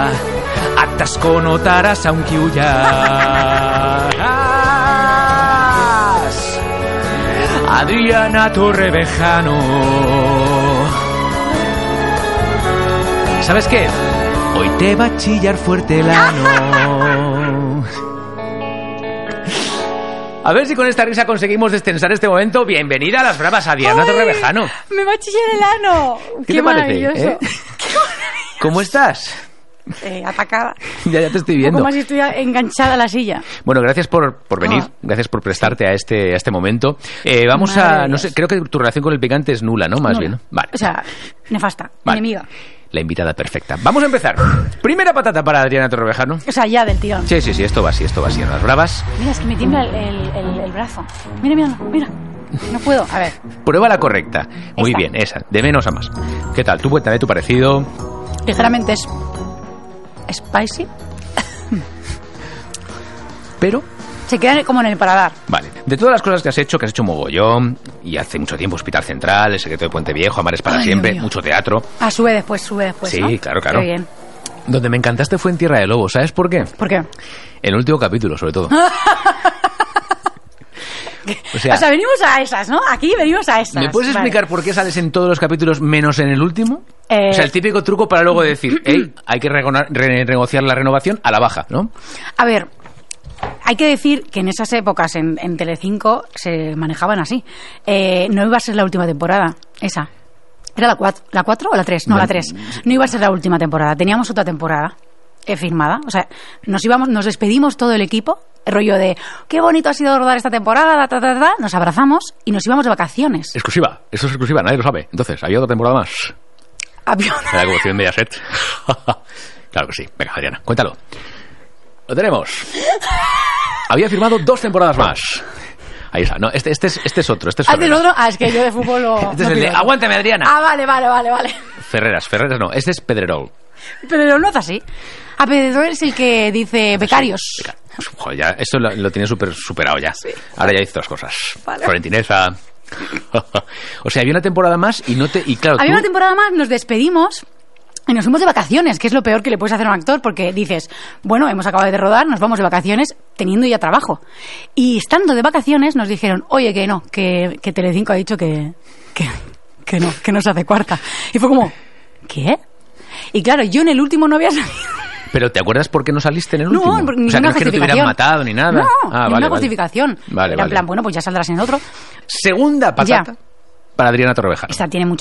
Atasco notarás aunque huyas. Adriana Torrevejano. ¿Sabes qué? Hoy te va a chillar fuerte el ano. A ver si con esta risa conseguimos destensar este momento. Bienvenida a Las Bravas, Adriana Torrevejano. Me va a chillar el ano. ¿Qué te parece? Maravilloso. ¿Cómo estás? Atacada. Ya te estoy viendo. Como si estuviera enganchada a la silla. Bueno, gracias por venir, gracias por prestarte a este momento. Vamos a, no sé, creo que tu relación con el picante es nula, ¿no? Más Nula. bien, ¿no? Vale. O sea, nefasta, Vale. enemiga. La invitada perfecta. Vamos a empezar. Primera patata para Adriana Torrevejano. O sea, ya del tirón. Sí, esto va así, en Las Bravas. Mira, es que me tiembla el brazo. Mira. No puedo, a ver. Prueba la correcta. Muy Esta. bien, esa, de menos a más. ¿Qué tal? Tú cuéntame tu parecido. Ligeramente es spicy. Pero... Se queda como en el paladar. Vale, de todas las cosas que has hecho mogollón, y hace mucho tiempo Hospital Central, El secreto de Puente Viejo, Amar es para siempre, Dios mío. mucho teatro. Ah, sube después, Sí, ¿no? claro. Qué bien. Donde me encantaste fue en Tierra de Lobos, ¿sabes por qué? ¿Por qué? En el último capítulo, sobre todo. O sea, venimos a esas, ¿no? Aquí venimos a esas. ¿Me puedes explicar por qué sales en todos los capítulos menos en el último? O sea, el típico truco para luego decir, hey, hay que renegociar la renovación a la baja, ¿no? A ver, hay que decir que en esas épocas en Telecinco se manejaban así. No iba a ser la última temporada, esa. ¿Era la 4 o la 3? No, la 3. No iba a ser la última temporada. Teníamos otra temporada firmada. O sea, nos despedimos todo el equipo. El rollo de, qué bonito ha sido rodar esta temporada, nos abrazamos y nos íbamos de vacaciones. Exclusiva, eso es exclusiva, nadie lo sabe. Entonces, ¿había otra temporada más? La devolución de Mediaset. Claro que sí. Venga, Adriana, cuéntalo. Lo tenemos. Había firmado 2 temporadas más. Ahí está. No, este es otro. Este es ¿Este es Ferreras. otro? Ah, es que yo de fútbol lo... Este es el de, aguántame, Adriana. Ah, vale. Ferreras no. Este es Pedrerol. Pero no es así. A Pedro es el que dice becarios. Joder, ya, esto lo tiene superado ya. Sí. Ahora ya dice otras cosas. Vale. Florentinesa. O sea, había una temporada más y claro, Había una temporada más, nos despedimos y nos fuimos de vacaciones, que es lo peor que le puedes hacer a un actor, porque dices, bueno, hemos acabado de rodar, nos vamos de vacaciones teniendo ya trabajo. Y estando de vacaciones nos dijeron, oye, que no, que Telecinco ha dicho que no se hace cuarta. Y fue como, ¿qué? Y claro, yo en el último no había salido. ¿Pero te acuerdas por qué no saliste en el último? No, o sea, que no es que no te hubieran matado ni nada. No, ninguna justificación. Vale. Era en plan, bueno, pues ya saldrás en otro. Segunda patata para Adriana Torrevejano. Esta tiene mucho